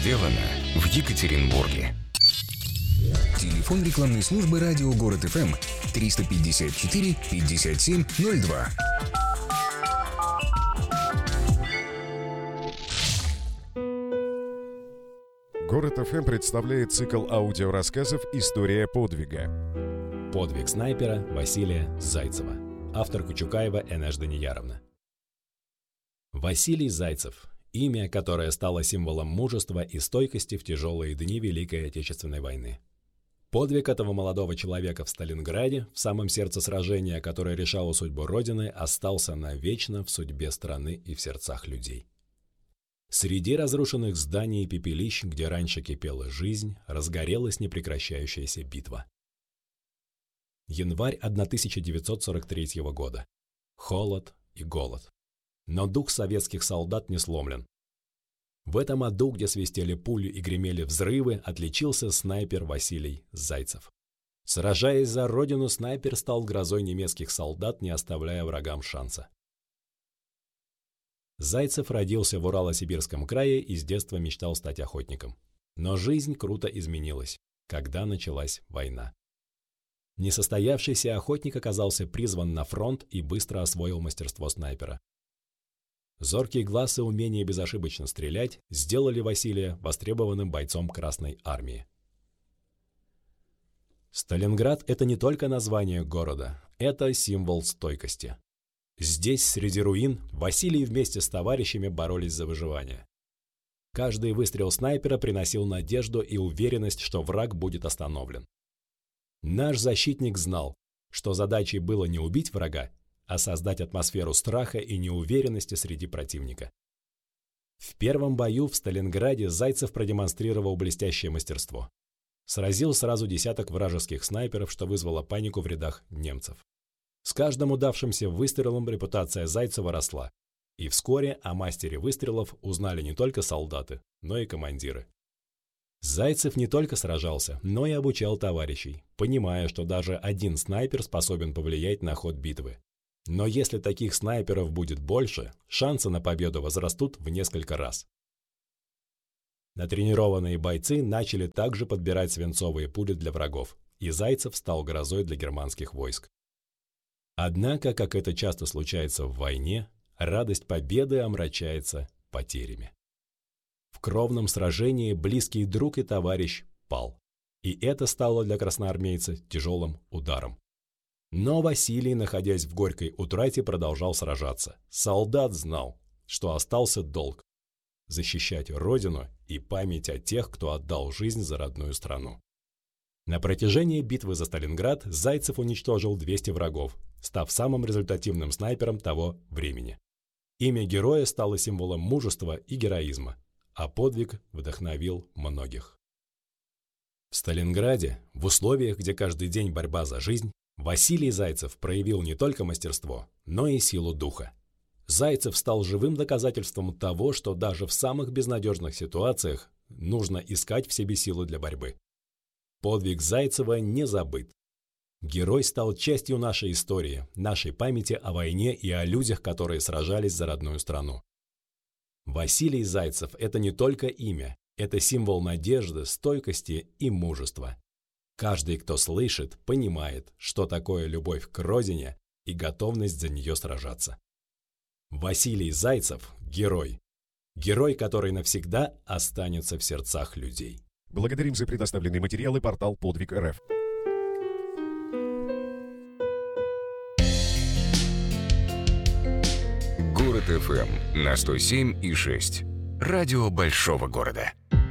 сделано в Екатеринбурге. Телефон рекламной службы «Радио Город ФМ» 354 57 02. Город ФМ представляет цикл аудиорассказов «История подвига». Подвиг снайпера Василия Зайцева. Автор Кучукаева Энеш Данияровна. Василий Зайцев. Имя, которое стало символом мужества и стойкости в тяжелые дни Великой Отечественной войны. Подвиг этого молодого человека в Сталинграде, в самом сердце сражения, которое решало судьбу Родины, остался навечно в судьбе страны и в сердцах людей. Среди разрушенных зданий и пепелищ, где раньше кипела жизнь, разгорелась непрекращающаяся битва. Январь 1943 года. Холод и голод. Но дух советских солдат не сломлен. В этом аду, где свистели пули и гремели взрывы, отличился снайпер Василий Зайцев. Сражаясь за родину, снайпер стал грозой немецких солдат, не оставляя врагам шанса. Зайцев родился в Урало-Сибирском крае и с детства мечтал стать охотником. Но жизнь круто изменилась, когда началась война. Несостоявшийся охотник оказался призван на фронт и быстро освоил мастерство снайпера. Зоркий глаз и умение безошибочно стрелять сделали Василия востребованным бойцом Красной армии. Сталинград – это не только название города, это символ стойкости. Здесь, среди руин, Василий вместе с товарищами боролись за выживание. Каждый выстрел снайпера приносил надежду и уверенность, что враг будет остановлен. Наш защитник знал, что задачей было не убить врага, а создать атмосферу страха и неуверенности среди противника. В первом бою в Сталинграде Зайцев продемонстрировал блестящее мастерство. Сразил сразу десяток вражеских снайперов, что вызвало панику в рядах немцев. С каждым удавшимся выстрелом репутация Зайцева росла, и вскоре о мастере выстрелов узнали не только солдаты, но и командиры. Зайцев не только сражался, но и обучал товарищей, понимая, что даже один снайпер способен повлиять на ход битвы. Но если таких снайперов будет больше, шансы на победу возрастут в несколько раз. Натренированные бойцы начали также подбирать свинцовые пули для врагов, и Зайцев стал грозой для германских войск. Однако, как это часто случается в войне, радость победы омрачается потерями. В кровном сражении близкий друг и товарищ пал, и это стало для красноармейца тяжелым ударом. Но Василий, находясь в горькой утрате, продолжал сражаться. Солдат знал, что остался долг – защищать родину и память о тех, кто отдал жизнь за родную страну. На протяжении битвы за Сталинград Зайцев уничтожил 200 врагов, став самым результативным снайпером того времени. Имя героя стало символом мужества и героизма, а подвиг вдохновил многих. В Сталинграде, в условиях, где каждый день борьба за жизнь, Василий Зайцев проявил не только мастерство, но и силу духа. Зайцев стал живым доказательством того, что даже в самых безнадежных ситуациях нужно искать в себе силы для борьбы. Подвиг Зайцева не забыт. Герой стал частью нашей истории, нашей памяти о войне и о людях, которые сражались за родную страну. Василий Зайцев – это не только имя, это символ надежды, стойкости и мужества. Каждый, кто слышит, понимает, что такое любовь к родине и готовность за нее сражаться. Василий Зайцев – герой. Герой, который навсегда останется в сердцах людей. Благодарим за предоставленные материалы портал «Подвиг РФ». Город ФМ на 107,6. Радио большого города.